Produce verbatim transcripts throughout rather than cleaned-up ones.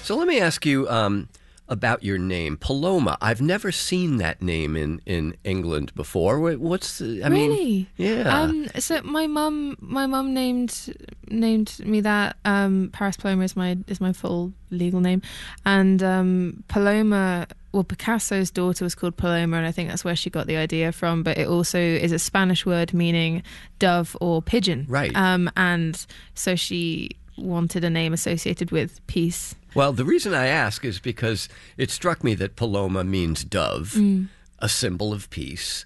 So let me ask you um, about your name, Paloma. I've never seen that name in, in England before. Wha- What's the, I mean, Really? yeah. Um, so my mum, my mum named named me that. Um, Paris Paloma is my is my full legal name, and um, Paloma. Well, Picasso's daughter was called Paloma, and I think that's where she got the idea from. But it also is a Spanish word meaning dove or pigeon. Right. Um, and so she wanted a name associated with peace. Well, the reason I ask is because it struck me that Paloma means dove, Mm. a symbol of peace.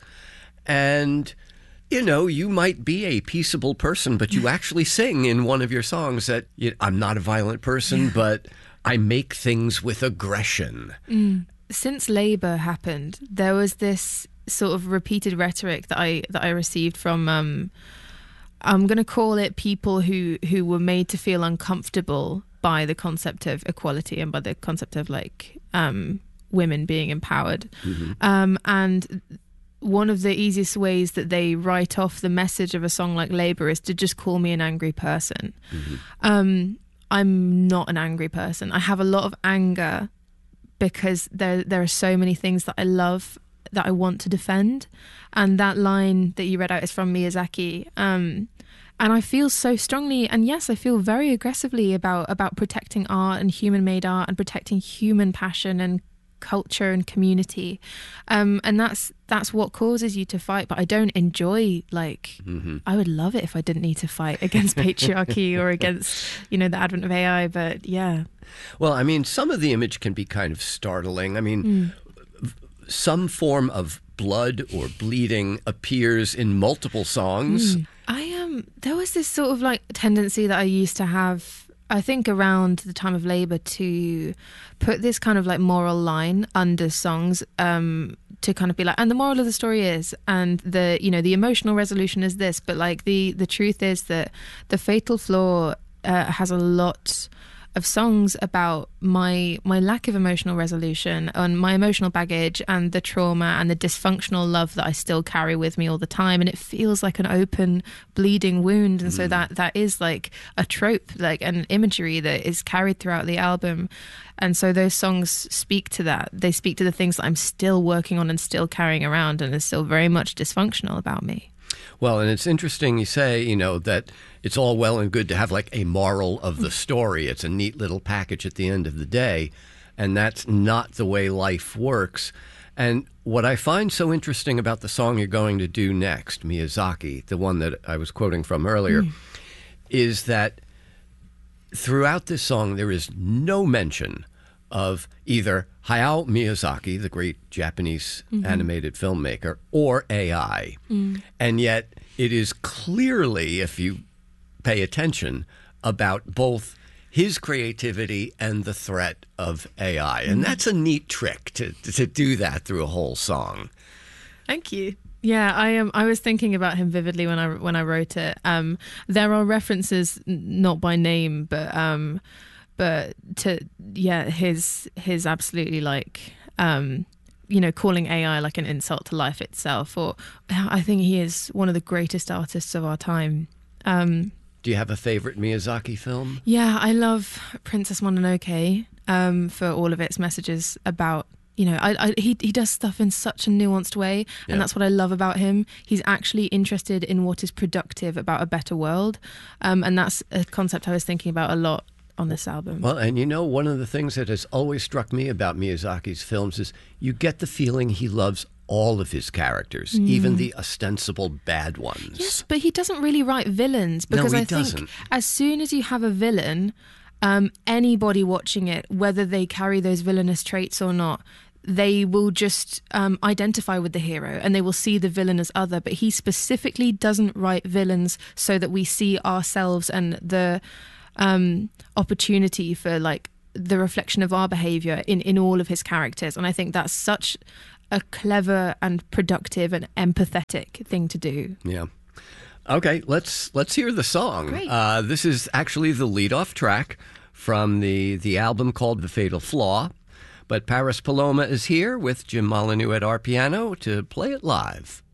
And, you know, you might be a peaceable person, but you actually sing in one of your songs that you, I'm not a violent person, but I make things with aggression. Mm. Since Labour happened, there was this sort of repeated rhetoric that I that I received from um, I'm going to call it people who who were made to feel uncomfortable by the concept of equality and by the concept of like um, women being empowered. Mm-hmm. Um, and one of the easiest ways that they write off the message of a song like Labour is to just call me an angry person. Mm-hmm. Um, I'm not an angry person. I have a lot of anger because there there are so many things that I love that I want to defend. And that line that you read out is from Miyazaki. Um, and I feel so strongly, and yes, I feel very aggressively about, about protecting art and human-made art and protecting human passion and culture and community. Um, and that's that's what causes you to fight. But I don't enjoy, like, Mm-hmm. I would love it if I didn't need to fight against patriarchy or against, you know, the advent of A I. But yeah. Well, I mean, some of the image can be kind of startling. I mean, Mm. some form of blood or bleeding appears in multiple songs. Mm. I um there was this sort of like tendency that I used to have, I think around the time of Labour, to put this kind of like moral line under songs, um to kind of be like, and the moral of the story is, and the, you know, the emotional resolution is this, but like the the truth is that the Fatal Flaw uh, has a lot of songs about my my lack of emotional resolution and my emotional baggage and the trauma and the dysfunctional love that I still carry with me all the time, and it feels like an open bleeding wound. And mm. so that that is like a trope, like an imagery that is carried throughout the album. And so those songs speak to that. They speak to the things that I'm still working on and still carrying around and is still very much dysfunctional about me. Well, and it's interesting you say, you know, that it's all well and good to have like a moral of the story. It's a neat little package at the end of the day. And that's not the way life works. And what I find so interesting about the song you're going to do next, Miyazaki, the one that I was quoting from earlier, mm. is that throughout this song, there is no mention of either Hayao Miyazaki, the great Japanese mm-hmm. animated filmmaker, or A I. Mm. And yet it is clearly, if you pay attention, about both his creativity and the threat of A I. And mm. that's a neat trick to to do that through a whole song. Thank you. Yeah, I am. Um, I was thinking about him vividly when I when I wrote it. Um, there are references, not by name, but um, but to yeah, his his absolutely like um, you know, calling A I like an insult to life itself. Or I think he is one of the greatest artists of our time. Um, Do you have a favorite Miyazaki film? Yeah, I love Princess Mononoke um, for all of its messages about. You know, I, I, he he does stuff in such a nuanced way, and yeah. that's what I love about him. He's actually interested in what is productive about a better world, um, and that's a concept I was thinking about a lot on this album. Well, and you know, one of the things that has always struck me about Miyazaki's films is you get the feeling he loves all of his characters, mm. even the ostensible bad ones. Yes, but he doesn't really write villains, because no, he I think doesn't. as soon as you have a villain, um, anybody watching it, whether they carry those villainous traits or not, they will just um, identify with the hero and they will see the villain as other. But he specifically doesn't write villains so that we see ourselves and the um, opportunity for like the reflection of our behaviour in, in all of his characters. And I think that's such a clever and productive and empathetic thing to do. Yeah. Okay, let's let's hear the song. Great. Uh, this is actually the lead-off track from the, the album called The Fatal Flaw. But Paris Paloma is here with Jim Molyneux at our piano to play it live.